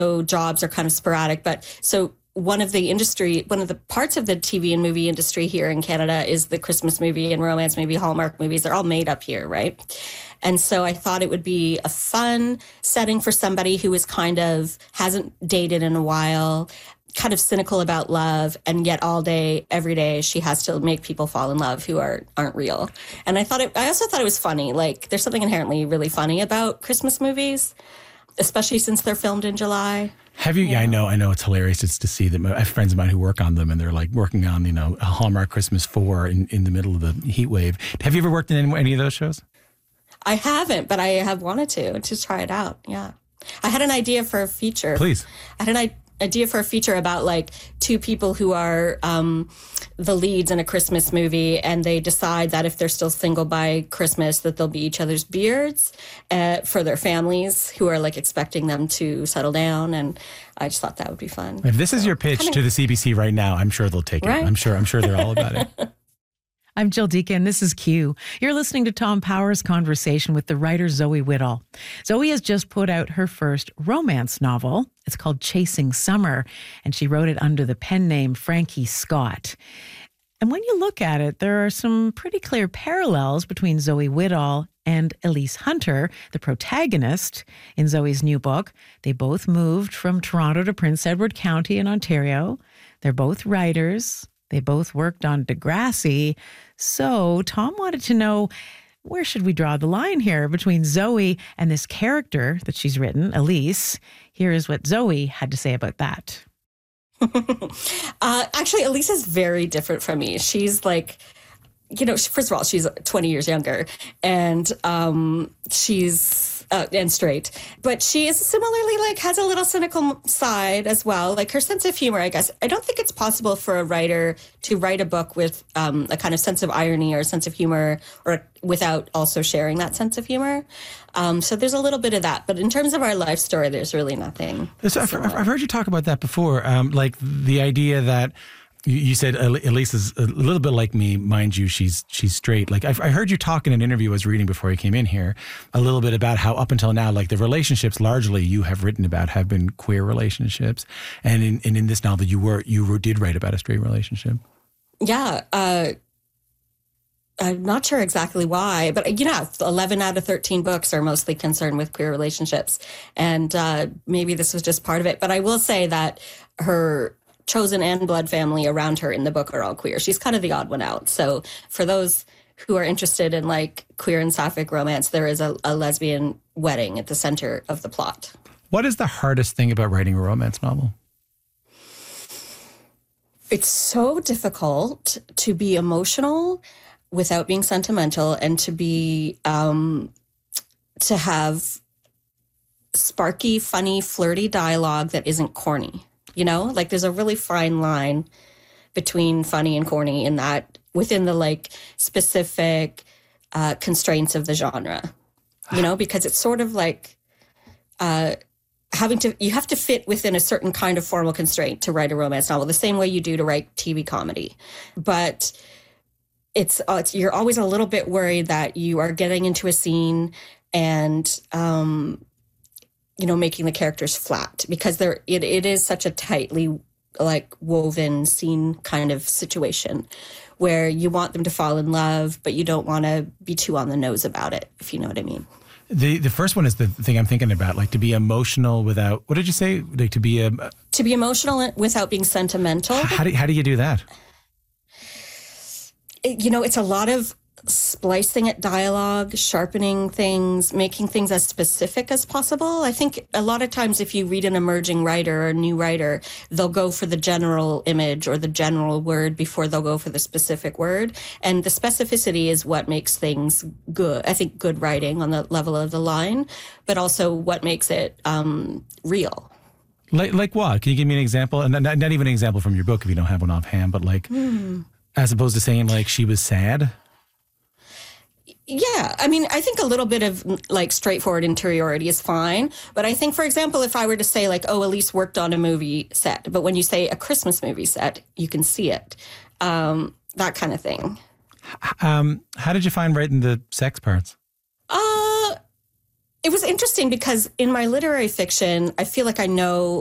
jobs are kind of sporadic. But so one of the parts of the TV and movie industry here in Canada is the Christmas movie and romance movie, Hallmark movies. They're all made up here, right? And so I thought it would be a fun setting for somebody who is kind of hasn't dated in a while, kind of cynical about love, and yet all day, every day, she has to make people fall in love who aren't real. And I also thought it was funny. Like, there's something inherently really funny about Christmas movies, especially since they're filmed in July. Have you? Yeah, I know it's hilarious just to see them. I have friends of mine who work on them, and they're like working on a Hallmark Christmas 4 in the middle of the heat wave. Have you ever worked in any of those shows? I haven't, but I have wanted to try it out. Yeah, I had an idea for a feature. Please. I had an idea for a feature about like two people who are the leads in a Christmas movie, and they decide that if they're still single by Christmas, that they'll be each other's beards for their families who are like expecting them to settle down. And I just thought that would be fun. If this is your pitch to the CBC right now, I'm sure they'll take it. Right? I'm sure they're all about it. I'm Jill Deacon. This is Q. You're listening to Tom Power's conversation with the writer Zoe Whittall. Zoe has just put out her first romance novel. It's called Chasing Summer, and she wrote it under the pen name Frankie Scott. And when you look at it, there are some pretty clear parallels between Zoe Whittall and Elise Hunter, the protagonist in Zoe's new book. They both moved from Toronto to Prince Edward County in Ontario. They're both writers. They both worked on Degrassi. So Tom wanted to know, where should we draw the line here between Zoe and this character that she's written, Elise? Here is what Zoe had to say about that. Actually, Elise is very different from me. She's like, first of all, she's 20 years younger, and she's and straight, but she is similarly like has a little cynical side as well. Like her sense of humor, I guess. I don't think it's possible for a writer to write a book with a kind of sense of irony or a sense of humor, or without also sharing that sense of humor. So there's a little bit of that, but in terms of our life story, there's really nothing. So I've heard you talk about that before, like the idea that. You said Elise is a little bit like me, mind you. She's straight. Like I heard you talk in an interview I was reading before you came in here, a little bit about how up until now, like the relationships largely you have written about have been queer relationships, and in this novel you did write about a straight relationship. Yeah, I'm not sure exactly why, but 11 out of 13 books are mostly concerned with queer relationships, and maybe this was just part of it. But I will say that her chosen and blood family around her in the book are all queer. She's kind of the odd one out. So for those who are interested in like queer and sapphic romance, there is a lesbian wedding at the center of the plot. What is the hardest thing about writing a romance novel? It's so difficult to be emotional without being sentimental, and to be to have sparky, funny, flirty dialogue that isn't corny. Like there's a really fine line between funny and corny in that within the like specific constraints of the genre, because it's sort of like you have to fit within a certain kind of formal constraint to write a romance novel, the same way you do to write TV comedy. But it's you're always a little bit worried that you are getting into a scene and making the characters flat, because it is such a tightly like woven scene kind of situation where you want them to fall in love, but you don't want to be too on the nose about it, if you know what I mean. The first one is the thing I'm thinking about, like to be emotional without, what did you say? Like to be emotional without being sentimental. How do you do that? It's a lot of splicing at dialogue, sharpening things, making things as specific as possible. I think a lot of times if you read an emerging writer or a new writer, they'll go for the general image or the general word before they'll go for the specific word. And the specificity is what makes things good. I think good writing on the level of the line, but also what makes it real. Like what? Can you give me an example? And not even an example from your book if you don't have one offhand, but like, as opposed to saying like she was sad? Yeah, I mean, I think a little bit of like straightforward interiority is fine. But I think, for example, if I were to say like, oh, Elise worked on a movie set, but when you say a Christmas movie set, you can see it. That kind of thing. How did you find writing the sex parts? It was interesting because in my literary fiction, I feel like I know